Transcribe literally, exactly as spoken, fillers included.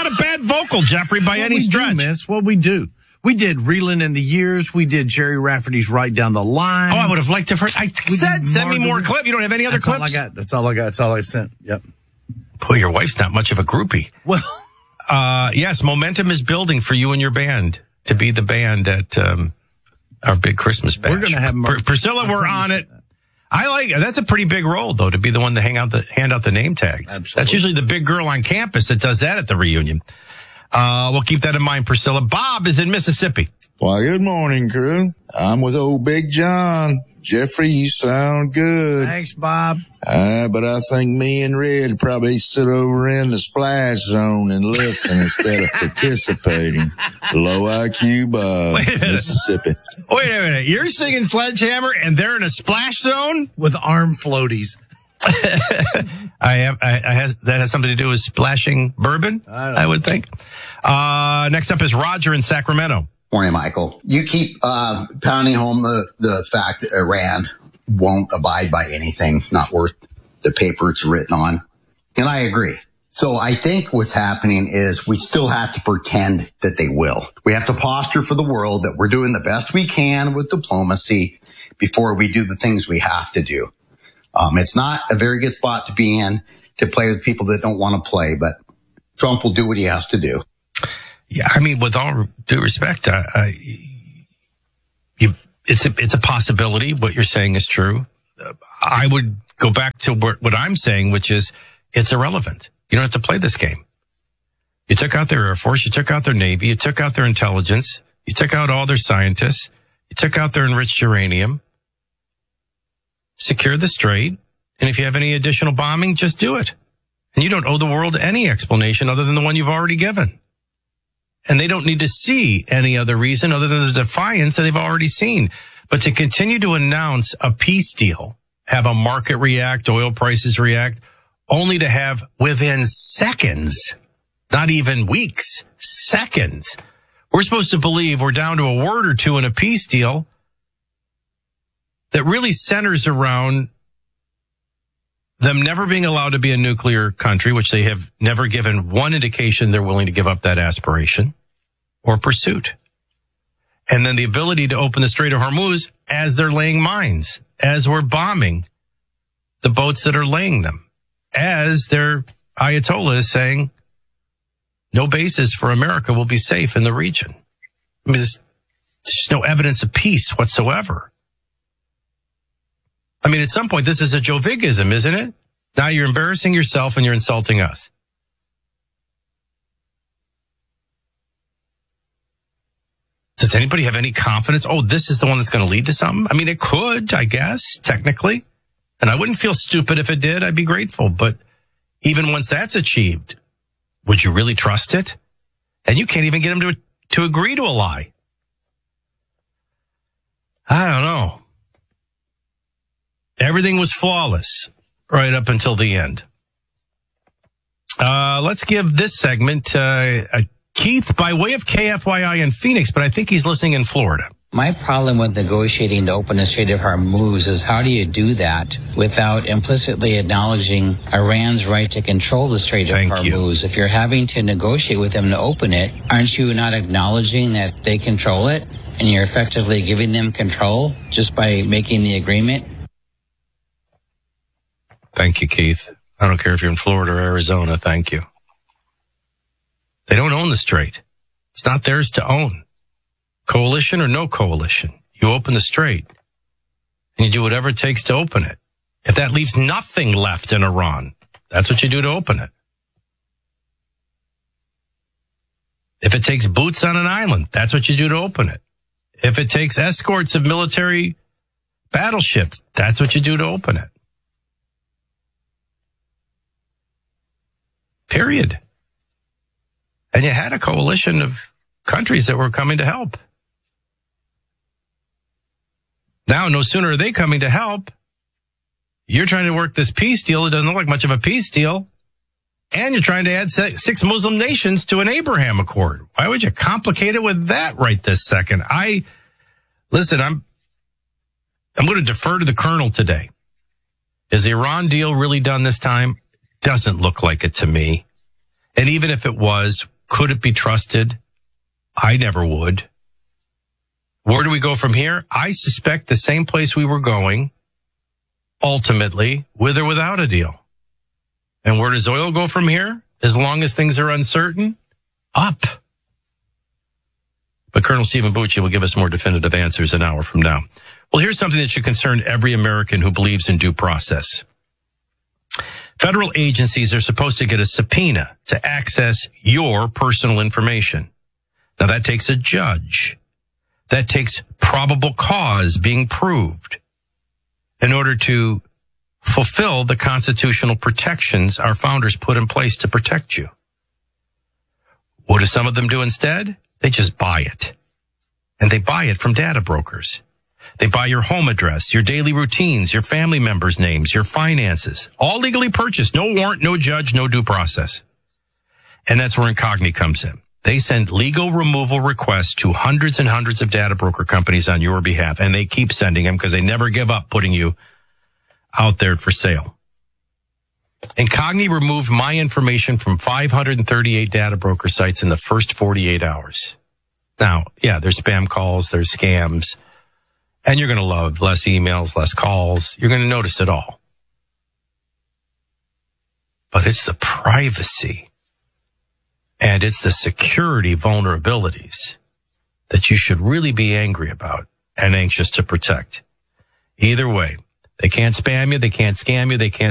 not a bad vocal, Jeffrey, by any stretch. Do, man. It's what we do. We did Reeling in the Years. We did Jerry Rafferty's Right Down the Line. Oh, I would have liked to. I we said, send me more clips. You don't have any other That's clips? All I got. That's all I got. That's all I sent. Yep. Boy, your wife's not much of a groupie. Well, uh, yes, momentum is building for you and your band to be the band at um, our big Christmas bash. We're going to have Pr- Priscilla. We're on it. I like that's a pretty big role, though, to be the one to hang out the hand out the name tags. Absolutely. That's usually the big girl on campus that does that at the reunion. Uh, we'll keep that in mind, Priscilla. Bob is in Mississippi. Well, good morning, crew. I'm with old Big John. Jeffrey, you sound good. Thanks, Bob. Uh, but I think me and Red probably sit over in the splash zone and listen instead of participating. Low I Q Bob, Mississippi. Wait a minute. You're singing Sledgehammer and they're in a splash zone? With arm floaties. I have, I, I has, that has something to do with splashing bourbon, I, I would think. Uh, next up is Roger in Sacramento. Morning, Michael. You keep uh, pounding home the, the fact that Iran won't abide by anything not worth the paper it's written on. And I agree. So I think what's happening is we still have to pretend that they will. We have to posture for the world that we're doing the best we can with diplomacy before we do the things we have to do. Um, it's not a very good spot to be in to play with people that don't want to play, but Trump will do what he has to do. Yeah, I mean, with all due respect, I, I, you, it's a, it's a possibility. What you're saying is true. Uh, I would go back to what, what I'm saying, which is it's irrelevant. You don't have to play this game. You took out their Air Force. You took out their Navy. You took out their intelligence. You took out all their scientists. You took out their enriched uranium. Secure the strait. And if you have any additional bombing, just do it. And you don't owe the world any explanation other than the one you've already given. And they don't need to see any other reason other than the defiance that they've already seen. But to continue to announce a peace deal, have a market react, oil prices react, only to have within seconds, not even weeks, seconds, we're supposed to believe we're down to a word or two in a peace deal that really centers around them never being allowed to be a nuclear country, which they have never given one indication they're willing to give up that aspiration or pursuit. And then the ability to open the Strait of Hormuz as they're laying mines, as we're bombing the boats that are laying them, as their Ayatollah is saying no bases for America will be safe in the region. I mean, there's just no evidence of peace whatsoever. I mean, at some point, this is a Jovigism, isn't it? Now you're embarrassing yourself and you're insulting us. Does anybody have any confidence? Oh, this is the one that's going to lead to something? I mean, it could, I guess, technically. And I wouldn't feel stupid if it did. I'd be grateful. But even once that's achieved, would you really trust it? And you can't even get them to, to agree to a lie. I don't know. Everything was flawless right up until the end. Uh, let's give this segment uh, a Keith by way of K F Y I in Phoenix, but I think he's listening in Florida. My problem with negotiating to open the Strait of Hormuz is how do you do that without implicitly acknowledging Iran's right to control the Strait of Thank Hormuz? you. If you're having to negotiate with them to open it, aren't you not acknowledging that they control it and you're effectively giving them control just by making the agreement? Thank you, Keith. I don't care if you're in Florida or Arizona. Thank you. They don't own the strait. It's not theirs to own. Coalition or no coalition. You open the strait and you do whatever it takes to open it. If that leaves nothing left in Iran, that's what you do to open it. If it takes boots on an island, that's what you do to open it. If it takes escorts of military battleships, that's what you do to open it. Period. And you had a coalition of countries that were coming to help. Now, no sooner are they coming to help, you're trying to work this peace deal. It doesn't look like much of a peace deal. And you're trying to add six Muslim nations to an Abraham Accord. Why would you complicate it with that right this second? I, listen, I'm, I'm going to defer to the colonel today. Is the Iran deal really done this time? Doesn't look like it to me. And even if it was, Could it be trusted? I never would. Where do we go from here? I suspect the same place we were going, ultimately, with or without a deal. And where does oil go from here? As long as things are uncertain, up. But Colonel Stephen Bucci will give us more definitive answers an hour from now. Well, here's something that should concern every American who believes in due process. Federal agencies are supposed to get a subpoena to access your personal information. Now, that takes a judge. That takes probable cause being proved in order to fulfill the constitutional protections our founders put in place to protect you. What do some of them do instead? They just buy it. And they buy it from data brokers. They buy your home address, your daily routines, your family members' names, your finances, all legally purchased. No warrant, no judge, no due process. And that's where Incogni comes in. They send legal removal requests to hundreds and hundreds of data broker companies on your behalf, and they keep sending them because they never give up putting you out there for sale. Incogni removed my information from five hundred thirty-eight data broker sites in the first forty-eight hours. Now, yeah, there's spam calls, there's scams, and you're going to love less emails, less calls. You're going to notice it all. But it's the privacy and it's the security vulnerabilities that you should really be angry about and anxious to protect. Either way, they can't spam you, they can't scam you, they can't